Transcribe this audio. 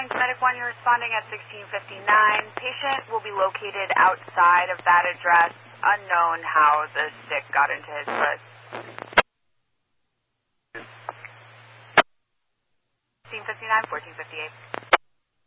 morning to Medic 1. You're responding at 1659. Patient will be located outside of that address. Unknown how the stick got into his foot. 1659, 1458.